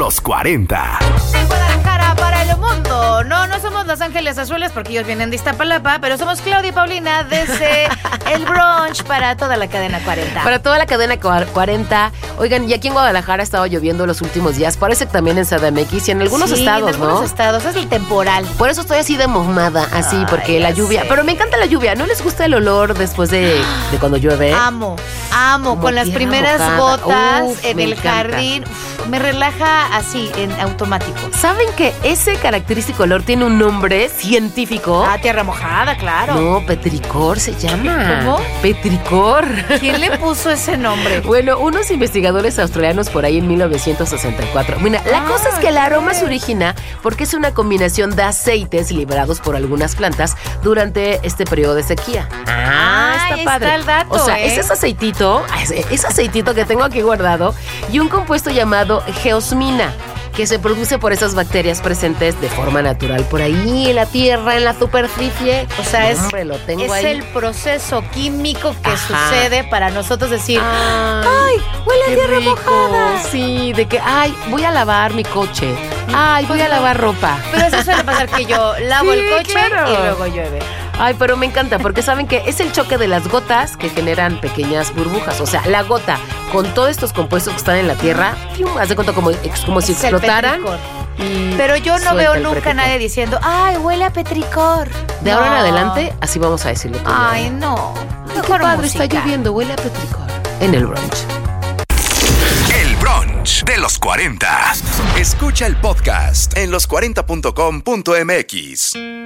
los 40. En Guadalajara para el mundo. No somos Los Ángeles Azules porque ellos vienen de Iztapalapa, pero somos Claudia y Paulina desde el brunch para toda la cadena 40. Para toda la cadena 40. Oigan, y aquí en Guadalajara ha estado lloviendo los últimos días. Parece que también en CDMX y en algunos estados, en algunos estados. Es el temporal. Por eso estoy así de mojada, así, porque la lluvia. Pero me encanta la lluvia. ¿No les gusta el olor después de cuando llueve? Amo. Con las primeras gotas en el jardín. Me relaja así, en automático. ¿Saben que ese característico olor tiene un nombre científico? Tierra mojada, claro. No, petricor se llama. ¿Cómo? Petricor. ¿Quién le puso ese nombre? Bueno, unos investigadores australianos por ahí en 1964. Mira, la cosa es que el aroma se origina porque es una combinación de aceites liberados por algunas plantas durante este periodo de sequía. Está padre. Está el dato, o sea, es ese aceitito que tengo aquí guardado y un compuesto llamado geosmina, que se produce por esas bacterias presentes de forma natural por ahí en la tierra, en la superficie. O sea, es el proceso químico que sucede para nosotros decir, ¡ay, huele a tierra rico! Mojada! Sí, de que, voy a lavar mi coche. Voy a lavar ropa. Pero eso suele pasar que yo lavo el coche claro. Y luego llueve. Pero me encanta porque saben que es el choque de las gotas que generan pequeñas burbujas. O sea, la gota con todos estos compuestos que están en la tierra, haz de cuenta como si explotaran. Pero yo no veo nunca a nadie diciendo, huele a petricor. De ahora en adelante, así vamos a decirlo todo. No. Qué padre, está lloviendo, huele a petricor. En el brunch. El brunch de los 40. Escucha el podcast en los40.com.mx.